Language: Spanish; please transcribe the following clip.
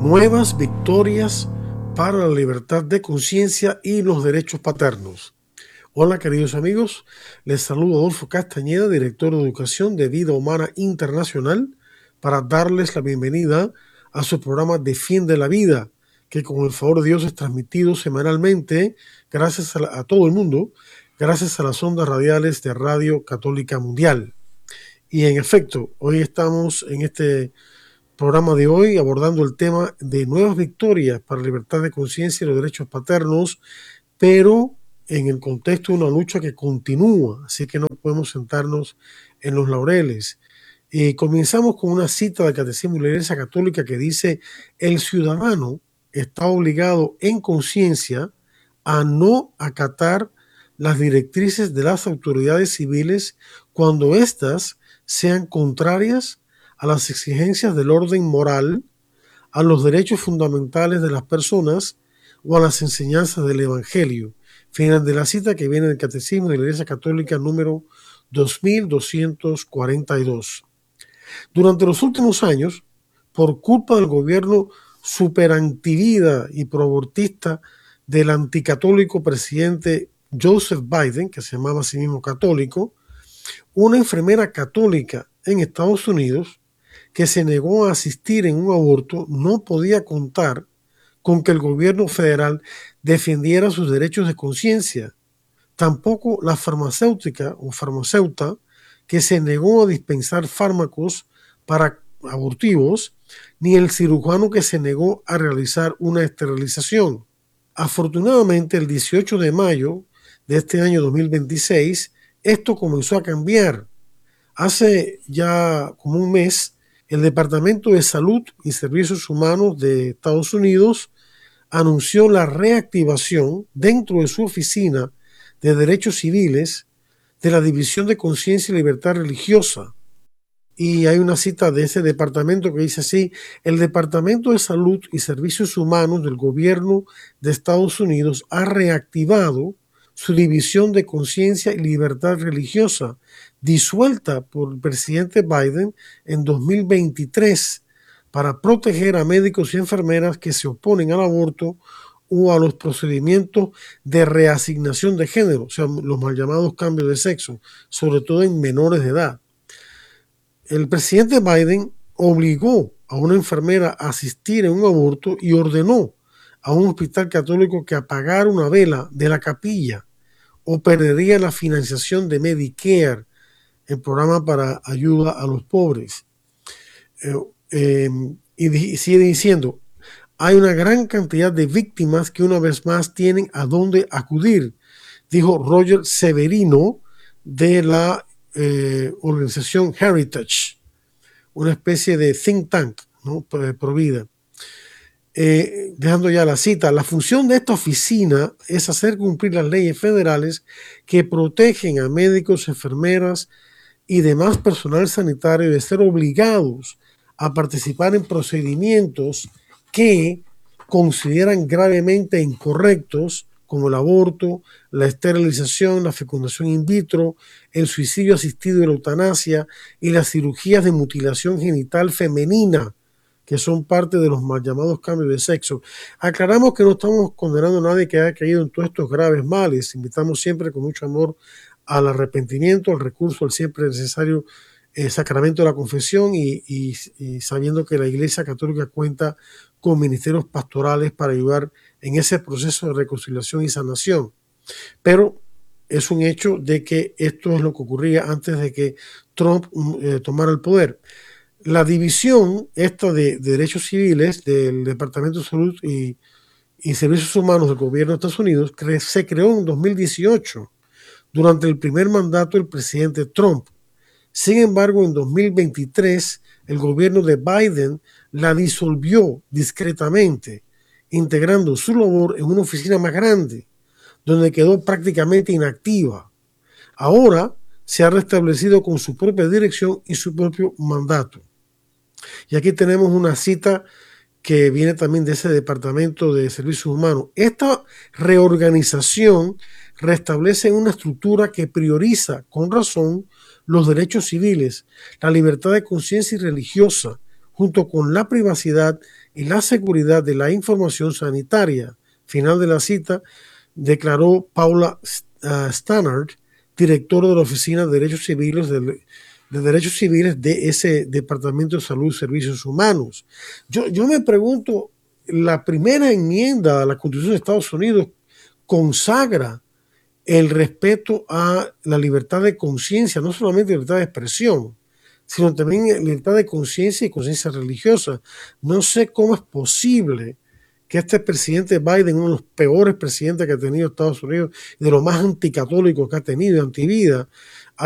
Nuevas victorias para la libertad de conciencia y los derechos paternos. Hola queridos amigos, les saludo Adolfo Castañeda, director de Educación de Vida Humana Internacional, para darles la bienvenida a su programa Defiende la Vida, que con el favor de Dios es transmitido semanalmente gracias a todo el mundo, gracias a las ondas radiales de Radio Católica Mundial. Y en efecto, hoy estamos en este programa de hoy abordando el tema de nuevas victorias para la libertad de conciencia y los derechos paternos, pero en el contexto de una lucha que continúa, así que no podemos sentarnos en los laureles. Comenzamos con una cita del Catecismo de la Iglesia Católica que dice: el ciudadano está obligado en conciencia a no acatar las directrices de las autoridades civiles cuando éstas sean contrarias a las exigencias del orden moral, a los derechos fundamentales de las personas o a las enseñanzas del Evangelio. Final de la cita, que viene del Catecismo de la Iglesia Católica número 2242. Durante los últimos años, por culpa del gobierno superantivida y proabortista del anticatólico presidente Joseph Biden, que se llamaba a sí mismo católico, una enfermera católica en Estados Unidos que se negó a asistir en un aborto no podía contar con que el gobierno federal defendiera sus derechos de conciencia. Tampoco la farmacéutica o farmacéuta que se negó a dispensar fármacos para abortivos, ni el cirujano que se negó a realizar una esterilización. Afortunadamente, el 18 de mayo de este año 2026, esto comenzó a cambiar. Hace ya como un mes, el Departamento de Salud y Servicios Humanos de Estados Unidos anunció la reactivación dentro de su oficina de derechos civiles de la División de Conciencia y Libertad Religiosa. Y hay una cita de ese departamento que dice así: el Departamento de Salud y Servicios Humanos del Gobierno de Estados Unidos ha reactivado su División de Conciencia y Libertad Religiosa, disuelta por el presidente Biden en 2023, para proteger a médicos y enfermeras que se oponen al aborto o a los procedimientos de reasignación de género, o sea, los mal llamados cambios de sexo, sobre todo en menores de edad. El presidente Biden obligó a una enfermera a asistir en un aborto y ordenó a un hospital católico que apagara una vela de la capilla o perdería la financiación de Medicare, el programa para ayuda a los pobres. Y sigue diciendo: hay una gran cantidad de víctimas que una vez más tienen a dónde acudir, dijo Roger Severino de la organización Heritage, una especie de think tank, ¿no?, pro vida. Dejando ya la cita: la función de esta oficina es hacer cumplir las leyes federales que protegen a médicos, enfermeras y demás personal sanitario de ser obligados a participar en procedimientos que consideran gravemente incorrectos, como el aborto, la esterilización, la fecundación in vitro, el suicidio asistido y la eutanasia y las cirugías de mutilación genital femenina, que son parte de los mal llamados cambios de sexo. Aclaramos que no estamos condenando a nadie que haya caído en todos estos graves males. Invitamos siempre con mucho amor al arrepentimiento, al recurso al siempre necesario sacramento de la confesión y sabiendo que la Iglesia Católica cuenta con ministerios pastorales para ayudar en ese proceso de reconciliación y sanación. Pero es un hecho de que esto es lo que ocurría antes de que Trump tomara el poder. La división esta de derechos civiles del Departamento de Salud y Servicios Humanos del Gobierno de Estados Unidos se creó en 2018 durante el primer mandato del presidente Trump. Sin embargo, en 2023 el gobierno de Biden la disolvió discretamente, integrando su labor en una oficina más grande, donde quedó prácticamente inactiva. Ahora se ha restablecido con su propia dirección y su propio mandato. Y aquí tenemos una cita que viene también de ese Departamento de Servicios Humanos. Esta reorganización restablece una estructura que prioriza con razón los derechos civiles, la libertad de conciencia y religiosa, junto con la privacidad y la seguridad de la información sanitaria. Final de la cita, declaró Paula Stannard, directora de la Oficina de Derechos Civiles de ese Departamento de Salud y Servicios Humanos. Yo me pregunto, la primera enmienda a la Constitución de Estados Unidos consagra el respeto a la libertad de conciencia, no solamente libertad de expresión, sino también libertad de conciencia y conciencia religiosa. No sé cómo es posible que este presidente Biden, uno de los peores presidentes que ha tenido Estados Unidos, y de los más anticatólicos que ha tenido, antivida,